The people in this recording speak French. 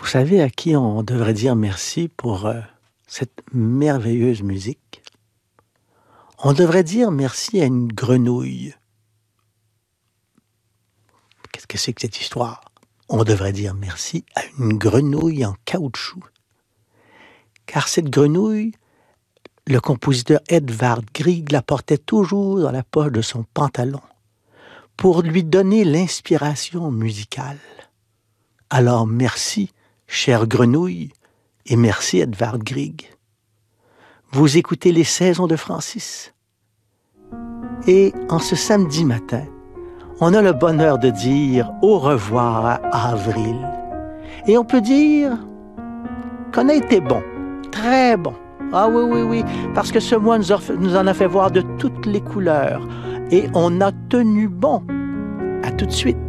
Vous savez à qui on devrait dire merci pour cette merveilleuse musique? On devrait dire merci à une grenouille. Qu'est-ce que c'est que cette histoire? On devrait dire merci à une grenouille en caoutchouc. Car cette grenouille, le compositeur Edvard Grieg la portait toujours dans la poche de son pantalon pour lui donner l'inspiration musicale. Alors merci, chère grenouille, et merci Edvard Grieg. Vous écoutez Les Saisons de Francis. Et en ce samedi matin, on a le bonheur de dire au revoir à avril. Et on peut dire qu'on a été bon, très bon. Ah oui, oui, oui, parce que ce mois nous en a fait voir de toutes les couleurs. Et on a tenu bon. À tout de suite.